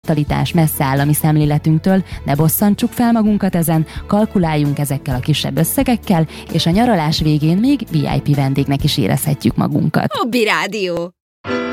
hospitalitás messze áll a mi szemléletünktől, ne bosszantsuk fel magunkat ezen, kalkuláljunk ezekkel a kisebb összegekkel, és a nyaralás végén még VIP vendégnek is érezhetjük magunkat. Hobby Rádió.